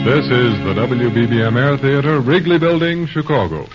This is the WBBM Air Theater, Wrigley Building, Chicago.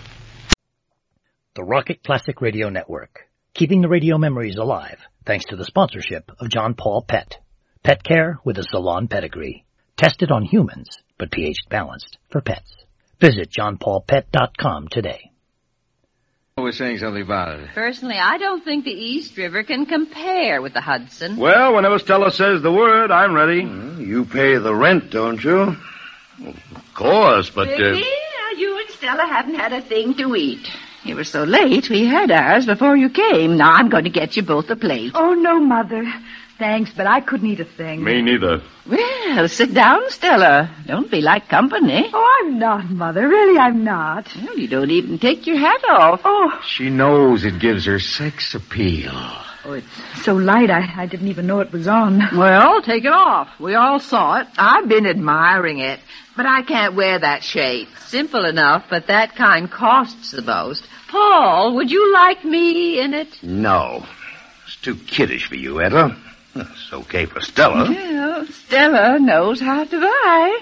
The Rocket Classic Radio Network, keeping the radio memories alive thanks to the sponsorship of John Paul Pet. Pet care with a salon pedigree. Tested on humans, but pH balanced for pets. Visit johnpaulpet.com today. We're saying something about it. Personally, I don't think the East River can compare with the Hudson. Well, whenever Stella says the word, I'm ready. You pay the rent, don't you? Of course, but... Vicky, you and Stella haven't had a thing to eat. You were so late, we had ours before you came. Now I'm going to get you both a plate. Oh, no, Mother. Thanks, but I couldn't eat a thing. Me neither. Well, sit down, Stella. Don't be like company. Oh, I'm not, Mother. Really, I'm not. Well, you don't even take your hat off. Oh. She knows it gives her sex appeal. Oh, it's so light, I didn't even know it was on. Well, take it off. We all saw it. I've been admiring it, but I can't wear that shape. Simple enough, but that kind costs the most. Paul, would you like me in it? No. It's too kiddish for you, Etta. It's okay for Stella. Well, Stella knows how to buy.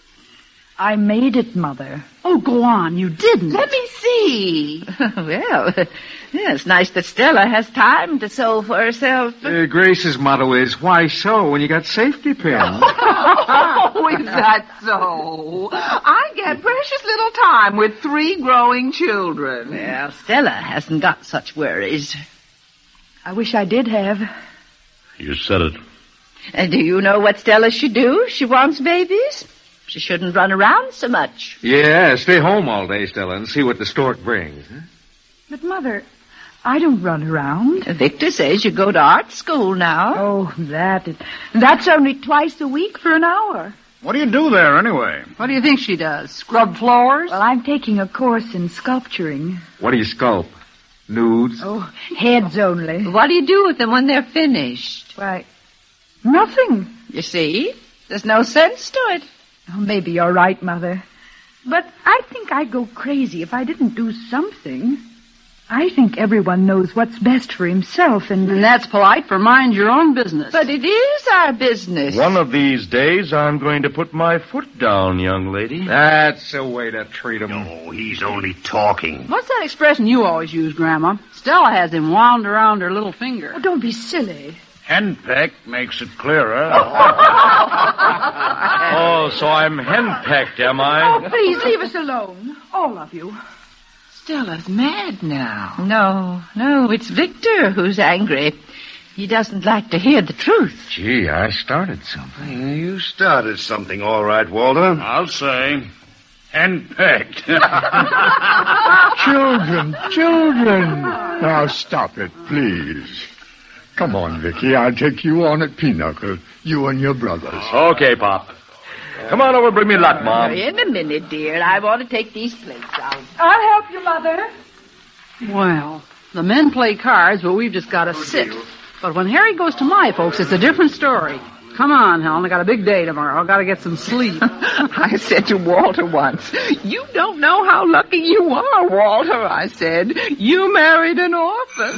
I made it, Mother. Oh, go on. You didn't. Let me see. Well, yeah, it's nice that Stella has time to sew for herself. Grace's motto is, why sew when you got safety pins? Oh, is that so? I get precious little time with 3 growing children. Well, Stella hasn't got such worries. I wish I did have. You said it. And do you know what Stella should do? She wants babies. She shouldn't run around so much. Yeah, stay home all day, Stella, and see what the stork brings. Huh? But, Mother, I don't run around. Victor says you go to art school now. Oh, that's only twice a week for an hour. What do you do there, anyway? What do you think she does? Scrub floors? Well, I'm taking a course in sculpturing. What do you sculpt? Nudes? Oh, heads only. What do you do with them when they're finished? Why, nothing. You see? There's no sense to it. Oh, maybe you're right, Mother. But I think I'd go crazy if I didn't do something. I think everyone knows what's best for himself, and that's polite for mind your own business. But it is our business. One of these days, I'm going to put my foot down, young lady. That's a way to treat him. No, he's only talking. What's that expression you always use, Grandma? Stella has him wound around her little finger. Oh, don't be silly. Henpecked makes it clearer. Oh, so I'm henpecked, am I? Oh, please, leave us alone. All of you. Stella's mad now. No, it's Victor who's angry. He doesn't like to hear the truth. Gee, I started something. You started something, all right, Walter. I'll say. Henpecked. Children. Now, stop it, please. Come on, Vicky. I'll take you on at Pinochle. You and your brothers. Okay, Pop. Come on over and bring me luck, Mom. In a minute, dear. I want to take these plates out. I'll help you, Mother. Well, the men play cards, but we've just got to sit. But when Harry goes to my folks, it's a different story. Come on, Helen. I got a big day tomorrow. I got to get some sleep. I said to Walter once, you don't know how lucky you are, Walter, I said. You married an orphan.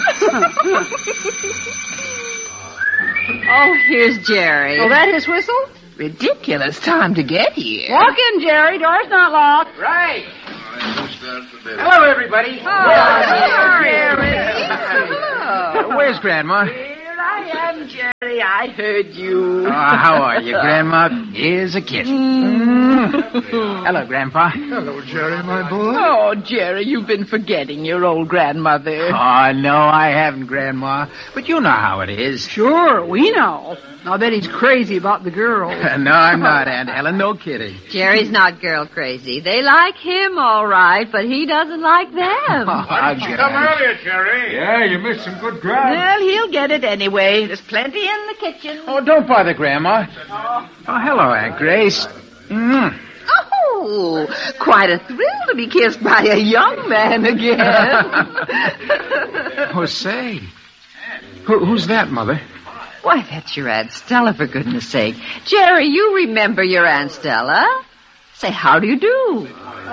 Oh, here's Jerry. Oh, that his whistle? Ridiculous time to get here. Walk in, Jerry. Door's not locked. Right. Hello, everybody. Oh, Jerry. Where's Grandma? Here I am, Jerry. I heard you. How are you, Grandma? Here's a kiss. Hello, Grandpa. Hello, Jerry, my boy. Oh, Jerry, you've been forgetting your old grandmother. Oh, no, I haven't, Grandma. But you know how it is. Sure, we know. I'll bet he's crazy about the girl. No, I'm not, Aunt Helen. No kidding. Jerry's not girl crazy. They like him, all right, but he doesn't like them. Come earlier, Jerry. Yeah, you missed some good grabs. Well, he'll get it anyway. There's plenty in the kitchen. Oh, don't bother, Grandma. Oh, hello, Aunt Grace. Oh, quite a thrill to be kissed by a young man again. Oh, say. Who's that, Mother? Why, that's your Aunt Stella, for goodness sake. Jerry, you remember your Aunt Stella. Say, how do you do?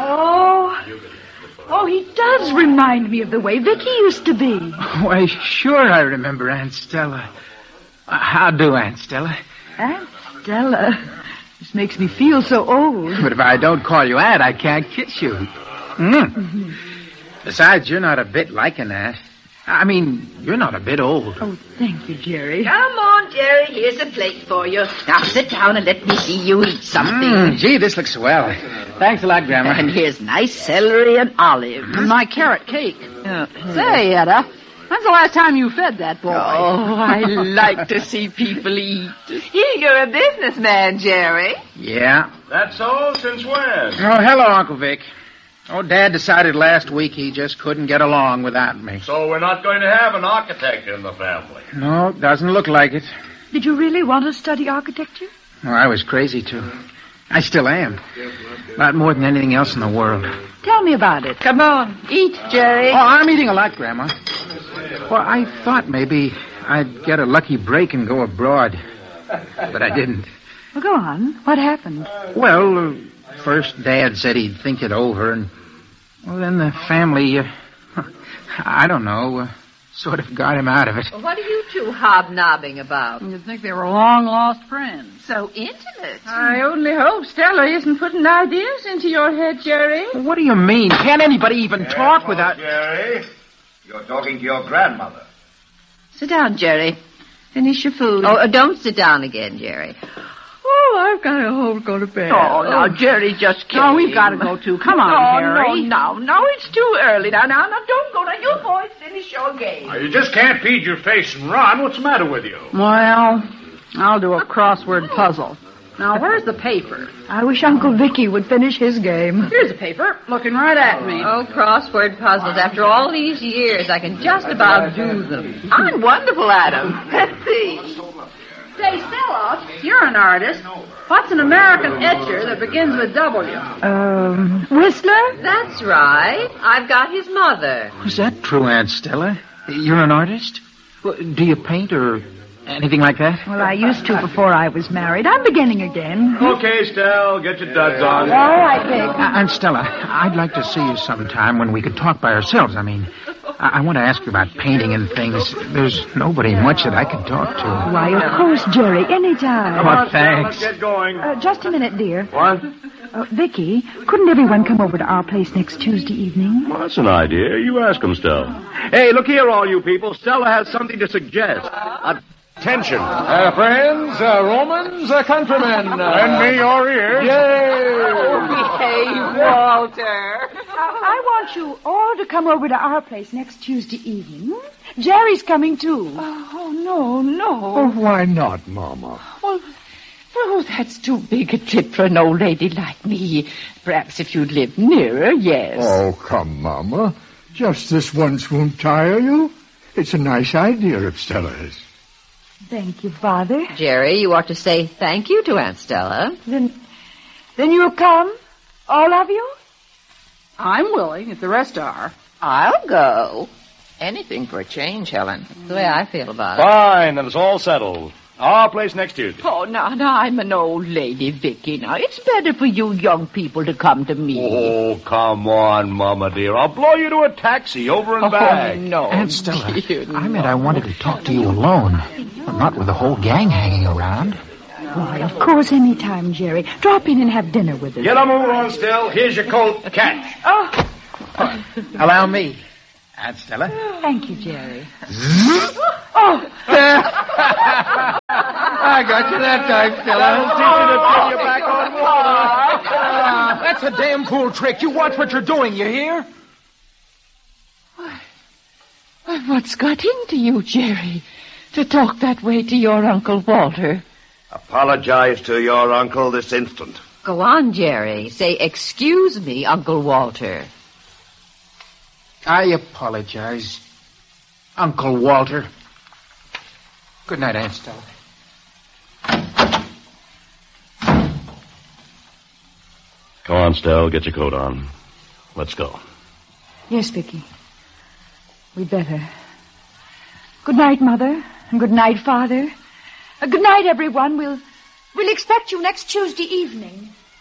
Oh, he does remind me of the way Vicky used to be. Why, sure I remember Aunt Stella. How do, Aunt Stella? Aunt Stella? This makes me feel so old. But if I don't call you Aunt, I can't kiss you. Besides, you're not a bit liking that. I mean, you're not a bit old. Oh, thank you, Jerry. Come on, Jerry. Here's a plate for you. Now sit down and let me see you eat something. Gee, this looks swell. Thanks a lot, Grandma. And here's nice celery and olives. And my carrot cake. Say, Etta, when's the last time you fed that boy? Oh, I like to see people eat. You're a businessman, Jerry. Yeah. That's so? Since when? Oh, hello, Uncle Vic. Oh, Dad decided last week he just couldn't get along without me. So we're not going to have an architect in the family. No, doesn't look like it. Did you really want to study architecture? Oh, I was crazy to. I still am. A lot more than anything else in the world. Tell me about it. Come on, eat, Jerry. Oh, I'm eating a lot, Grandma. Well, I thought maybe I'd get a lucky break and go abroad. But I didn't. Well, go on. What happened? Well, first Dad said he'd think it over, and well, then the family, I don't know, sort of got him out of it. What are you two hobnobbing about? You'd think they were long-lost friends. So intimate. I only hope Stella isn't putting ideas into your head, Jerry. What do you mean? Can't anybody even talk without... Jerry, you're talking to your grandmother. Sit down, Jerry. Finish your food. Oh, don't sit down again, Jerry. Oh, I've got a whole go to bed. Oh, now, Jerry just came. Oh, we've got to go, too. Come on, Harry. No, it's too early. Now, don't go. Now, you boys finish your game. You just can't feed your face and run. What's the matter with you? Well, I'll do a crossword puzzle. Now, where's the paper? I wish Uncle Vicky would finish his game. Here's a paper, looking right at me. Oh, crossword puzzles. After all these years, I can just about do them. I'm wonderful at them. Let's see. Say, Stella, you're an artist. What's an American etcher that begins with W? Whistler? That's right. I've got his mother. Is that true, Aunt Stella? You're an artist? Well, do you paint or anything like that? Well, I used to before I was married. I'm beginning again. Okay, Stell, get your duds on. All right, Vic. Aunt Stella, I'd like to see you sometime when we could talk by ourselves. I mean, I want to ask you about painting and things. There's nobody much that I can talk to. Why, of course, Jerry, anytime. Oh, thanks. Let's get going. Just a minute, dear. What? Vicky, couldn't everyone come over to our place next Tuesday evening? Well, that's an idea. You ask them, Stell. Hey, look here, all you people. Stella has something to suggest. Attention. Friends, Romans, countrymen. Lend me your ears. Behave, Walter. I want you all to come over to our place next Tuesday evening. Jerry's coming, too. Oh, no. Oh, why not, Mama? Oh, that's too big a tip for an old lady like me. Perhaps if you'd lived nearer, yes. Oh, come, Mama. Just this once won't tire you. It's a nice idea of Stella's. Thank you, Father. Jerry, you ought to say thank you to Aunt Stella. Then you'll come? All of you? I'm willing, if the rest are. I'll go. Anything for a change, Helen. That's the way I feel about it. Fine, then it's all settled. Our place next Tuesday. Oh, now, I'm an old lady, Vicky. Now, it's better for you young people to come to me. Oh, come on, Mama, dear. I'll blow you to a taxi over and back. Oh, no. Aunt Stella, dear, I meant I wanted to talk to you alone. Not with the whole gang hanging around. Why, of course, any time, Jerry. Drop in and have dinner with us. Get a move on, Stell. Here's your coat. Catch. Allow me, Aunt Stella. Thank you, Jerry. I got you that time, Stella. Teach you to turn you back on water. That's a damn fool trick. You watch what you're doing, you hear? What's got into you, Jerry, to talk that way to your Uncle Walter? Apologize to your uncle this instant. Go on, Jerry. Say, excuse me, Uncle Walter. I apologize, Uncle Walter. Good night, Aunt Stella. Come on, Stell. Get your coat on. Let's go. Yes, Vicky. We'd better. Good night, Mother. And good night, Father. Good night, everyone. We'll expect you next Tuesday evening.